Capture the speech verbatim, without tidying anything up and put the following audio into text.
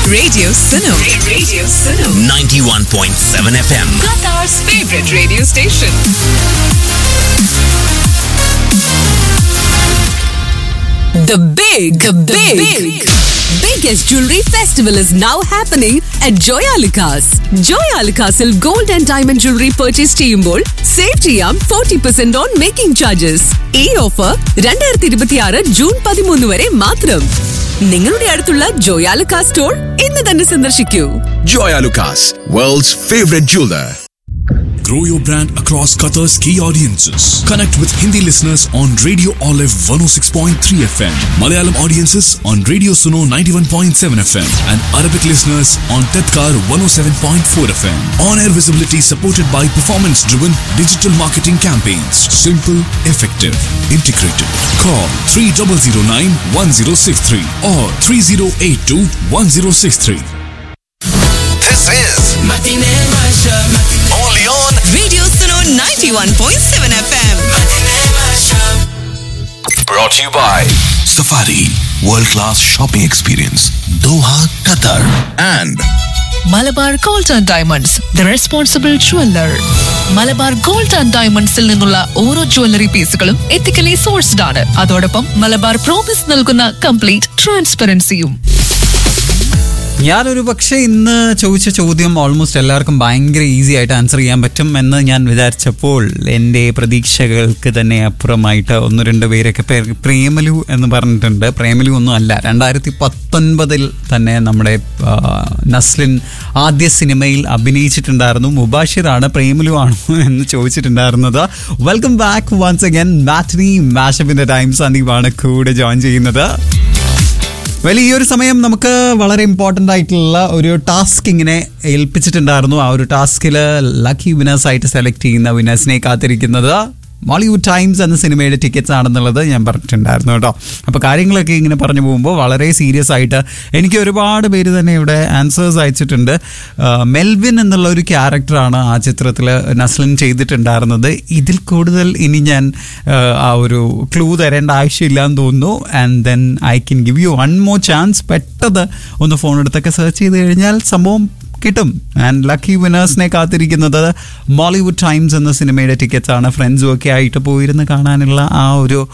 Radio Suno. Radio Suno. ninety-one point seven F M. Qatar's favorite radio station. The big, the big, big, biggest jewelry festival is now happening at Joyalukas. Joyalukasil gold and diamond jewelry purchase ചെയ്യുമ്പോൾ save ചെയ്യാം forty percent on making charges. ഈ offer രണ്ടായിരത്തി ഇരുപത്തിയാറ് June പതിമൂന്ന് വരെ മാത്രം. നിങ്ങളുടെ അടുത്തുള്ള ജോയാലുക്കാസ് സ്റ്റോർ ഇന്ന് തന്നെ സന്ദർശിക്കൂ. Joyalukas, world's favorite jeweler. Grow your brand across Qatar's key audiences. Connect with Hindi listeners on Radio Olive one oh six point three F M, Malayalam audiences on Radio Suno ninety-one point seven F M, and Arabic listeners on Tedkar one oh seven point four F M. On-air visibility supported by performance-driven digital marketing campaigns. Simple, effective, integrated. Call three zero zero nine one zero six three or three zero eight two one zero six three. This is only on Radio Suno ninety-one point seven F M. Brought to you by Safari, world-class shopping experience, Doha, Qatar, and Malabar gold and diamonds the responsible jeweller. Malabar gold and ഡയമണ്ട്സിൽ നിന്നുള്ള ഓരോ jewellery പീസുകളും ethically sourced ആണ്. അതോടൊപ്പം Malabar promise നൽകുന്ന complete ട്രാൻസ്പെറൻസിയും. ഞാനൊരു പക്ഷേ ഇന്ന് ചോദിച്ച ചോദ്യം ഓൾമോസ്റ്റ് എല്ലാവർക്കും ഭയങ്കര ഈസി ആയിട്ട് ആൻസർ ചെയ്യാൻ പറ്റും എന്ന് ഞാൻ വിചാരിച്ചപ്പോൾ എൻ്റെ പ്രതീക്ഷകൾക്ക് തന്നെ അപ്പുറമായിട്ട് ഒന്ന് രണ്ട് പേരൊക്കെ പേര് പ്രേമലു എന്ന് പറഞ്ഞിട്ടുണ്ട്. പ്രേമലു ഒന്നും അല്ല, രണ്ടായിരത്തി പത്തൊൻപതിൽ തന്നെ നമ്മുടെ നസ്ലിൻ ആദ്യ സിനിമയിൽ അഭിനയിച്ചിട്ടുണ്ടായിരുന്നു. മുബാഷിറാണ് പ്രേമലു ആണോ എന്ന് ചോദിച്ചിട്ടുണ്ടായിരുന്നത്. Welcome back once again. മാറ്റിനി മാഷപ്പിൻ്റെ ടൈം സന്ദീപാണ് കൂടെ ജോയിൻ ചെയ്യുന്നത്. വലിയ ഈ ഒരു സമയം നമുക്ക് വളരെ ഇമ്പോർട്ടൻ്റ് ആയിട്ടുള്ള ഒരു ടാസ്ക് ഇങ്ങനെ ഏൽപ്പിച്ചിട്ടുണ്ടായിരുന്നു. ആ ഒരു ടാസ്കിൽ ലക്കി വിനേഴ്സ് ആയിട്ട് സെലക്ട് ചെയ്യുന്ന വിനേഴ്സിനെ കാത്തിരിക്കുന്നത് മോളിവുഡ് ടൈംസ് എന്ന സിനിമയുടെ ടിക്കറ്റ്സ് ആണെന്നുള്ളത് ഞാൻ പറഞ്ഞിട്ടുണ്ടായിരുന്നു കേട്ടോ. അപ്പോൾ കാര്യങ്ങളൊക്കെ ഇങ്ങനെ പറഞ്ഞു പോകുമ്പോൾ വളരെ സീരിയസ് ആയിട്ട് എനിക്ക് ഒരുപാട് പേര് തന്നെ ഇവിടെ ആൻസേഴ്സ് അയച്ചിട്ടുണ്ട്. മെൽവിൻ എന്നുള്ള ഒരു ക്യാരക്ടറാണ് ആ ചിത്രത്തിൽ നസ്ലിൻ ചെയ്തിട്ടുണ്ടായിരുന്നത്. ഇതിൽ കൂടുതൽ ഇനി ഞാൻ ആ ഒരു ക്ലൂ തരേണ്ട ആവശ്യമില്ല എന്ന് തോന്നുന്നു. And then I can give you one more chance. പെട്ടെന്ന് ഒന്ന് ഫോൺ എടുത്തൊക്കെ സെർച്ച് ചെയ്ത് കഴിഞ്ഞാൽ സംഭവം കിട്ടും. ആൻഡ് ലക്കി വിനേഴ്സിനെ കാത്തിരിക്കുന്നത് മോളിവുഡ് ടൈംസ് എന്ന സിനിമയുടെ ടിക്കറ്റ്സ് ആണ്. ഫ്രണ്ട്സും ഒക്കെ ആയിട്ട് പോയിരുന്ന് കാണാനുള്ള ആ ഒരു